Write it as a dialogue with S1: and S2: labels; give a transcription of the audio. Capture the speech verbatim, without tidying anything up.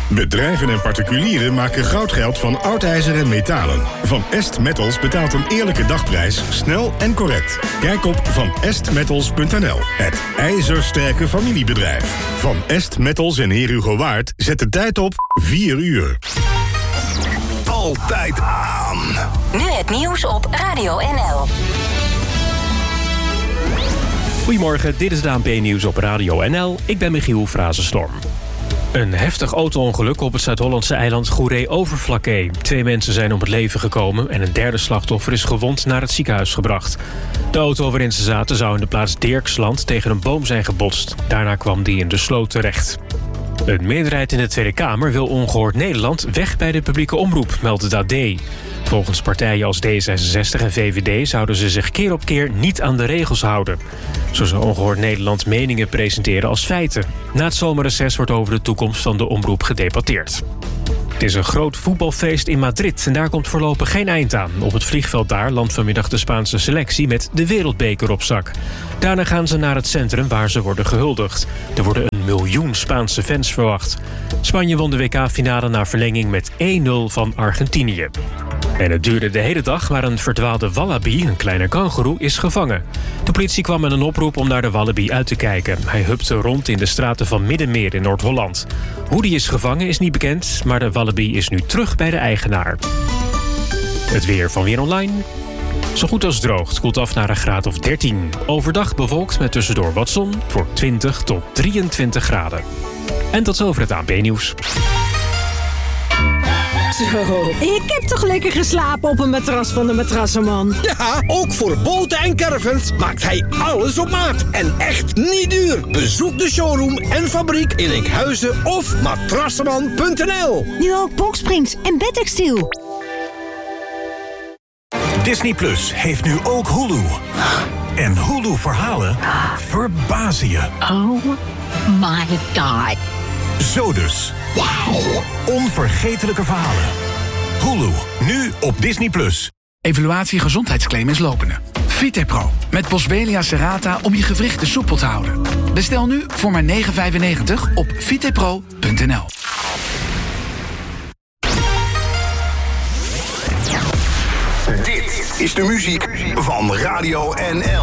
S1: Bedrijven en particulieren maken goudgeld van oud ijzer en metalen. Van Est Metals betaalt een eerlijke dagprijs, snel en correct. Kijk op van est metals punt n l. Het ijzersterke familiebedrijf. Van Est Metals en Heer Hugo Waard zet de tijd op vier uur.
S2: Altijd aan.
S3: Nu het nieuws op Radio N L.
S4: Goedemorgen, dit is de A N P-nieuws op Radio N L. Ik ben Michiel Frazenstorm. Een heftig auto-ongeluk op het Zuid-Hollandse eiland Goeree-Overflakkee. Twee mensen zijn om het leven gekomen en een derde slachtoffer is gewond naar het ziekenhuis gebracht. De auto waarin ze zaten zou in de plaats Dirksland tegen een boom zijn gebotst. Daarna kwam die in de sloot terecht. Een meerderheid in de Tweede Kamer wil Ongehoord Nederland weg bij de publieke omroep, meldt het A D. Volgens partijen als D zesenzestig en V V D zouden ze zich keer op keer niet aan de regels houden. Zo zou Ongehoord Nederland meningen presenteren als feiten. Na het zomerreces wordt over de toekomst van de omroep gedebatteerd. Het is een groot voetbalfeest in Madrid en daar komt voorlopig geen eind aan. Op het vliegveld daar landt vanmiddag de Spaanse selectie met de wereldbeker op zak. Daarna gaan ze naar het centrum waar ze worden gehuldigd. Er worden een miljoen Spaanse fans verwacht. Spanje won de W K-finale na verlenging met één nul van Argentinië. En het duurde de hele dag, maar een verdwaalde wallaby, een kleine kangoeroe, is gevangen. De politie kwam met een oproep om naar de wallaby uit te kijken. Hij hupte rond in de straten van Middenmeer in Noord-Holland. Hoe die is gevangen is niet bekend, maar de wallaby is nu terug bij de eigenaar. Het weer van Weer Online. Zo goed als droog, het koelt af naar een graad of dertien. Overdag bewolkt met tussendoor wat zon voor twintig tot drieëntwintig graden. En tot zover het A N P-nieuws.
S5: Zo, ik heb toch lekker geslapen op een matras van de Matrassenman.
S2: Ja, ook voor boten en caravans maakt hij alles op maat. En echt niet duur. Bezoek de showroom en fabriek in Enkhuizen of matrassenman punt n l.
S5: Nu ook boxsprings en bedtextiel.
S6: Disney Plus heeft nu ook Hulu. En Hulu-verhalen verbazen je.
S7: Oh my god.
S6: Zo dus. Onvergetelijke verhalen. Hulu, nu op Disney Plus.
S8: Evaluatie gezondheidsclaim is lopende. Vitepro, met Boswellia serrata om je gewrichten soepel te houden. Bestel nu voor maar negen vijfennegentig op vitepro punt n l.
S2: Dit is de muziek van Radio N L.